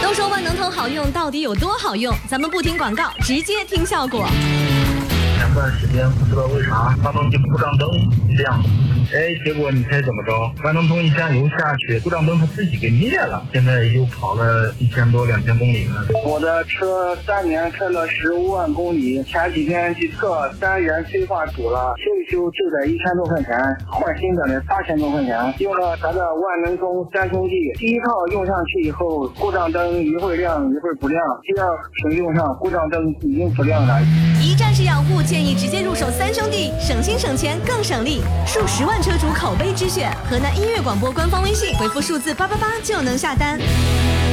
说说万能通好用到底有多好用？咱们不听广告，直接听效果。 前段时间不知道为啥发动机故障灯亮了，结果你猜怎么着？万能通一加油下去，故障灯它自己给灭了，现在又跑了1000多2000公里了。 我的车3年开了15万公里，前几天去测3元催化堵了，修一修就得1000多块钱，换新的得8000多块钱。用了咱的万能通3兄弟，第一套用上去以后，故障灯一会儿亮一会儿不亮，第二瓶用上故障灯已经不亮了。 一站式养护，建议直接入手3兄弟，省心省钱更省力，数10万车主口碑之选。河南音乐广播官方微信回复数字888就能下单。